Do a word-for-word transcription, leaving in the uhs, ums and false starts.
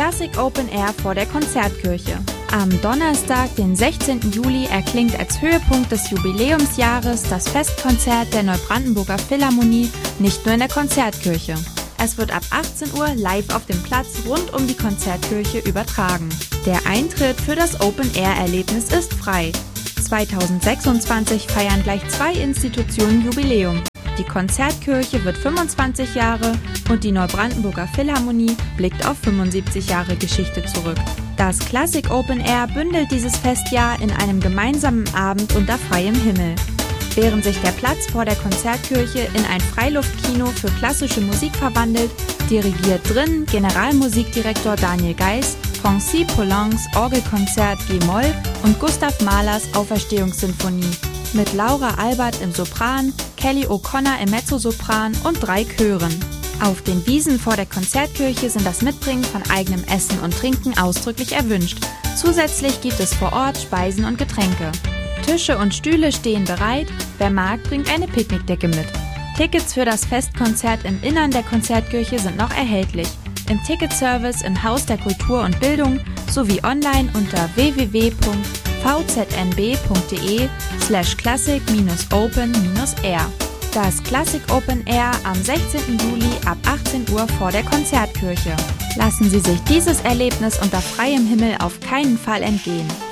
Classic Open Air vor der Konzertkirche. Am Donnerstag, den sechzehnten Juli, erklingt als Höhepunkt des Jubiläumsjahres das Festkonzert der Neubrandenburger Philharmonie nicht nur in der Konzertkirche. Es wird ab achtzehn Uhr live auf dem Platz rund um die Konzertkirche übertragen. Der Eintritt für das Open-Air-Erlebnis ist frei. zweitausendsechsundzwanzig feiern gleich zwei Institutionen Jubiläum. Die Konzertkirche wird fünfundzwanzig Jahre und die Neubrandenburger Philharmonie blickt auf fünfundsiebzig Jahre Geschichte zurück. Das Classic Open Air bündelt dieses Festjahr in einem gemeinsamen Abend unter freiem Himmel. Während sich der Platz vor der Konzertkirche in ein Freiluftkino für klassische Musik verwandelt, dirigiert drin Generalmusikdirektor Daniel Geis, Francis Poulencs Orgelkonzert G-Moll und Gustav Mahlers Auferstehungssinfonie mit Laura Albert im Sopran, Kelly O'Connor im Mezzosopran und drei Chören. Auf den Wiesen vor der Konzertkirche sind das Mitbringen von eigenem Essen und Trinken ausdrücklich erwünscht. Zusätzlich gibt es vor Ort Speisen und Getränke. Tische und Stühle stehen bereit, wer mag, bringt eine Picknickdecke mit. Tickets für das Festkonzert im Innern der Konzertkirche sind noch erhältlich, im Ticketservice im Haus der Kultur und Bildung sowie online unter w w w punkt v z n b punkt d e slash classic open air. Das Classic Open Air am sechzehnten Juli ab achtzehn Uhr vor der Konzertkirche. Lassen Sie sich dieses Erlebnis unter freiem Himmel auf keinen Fall entgehen.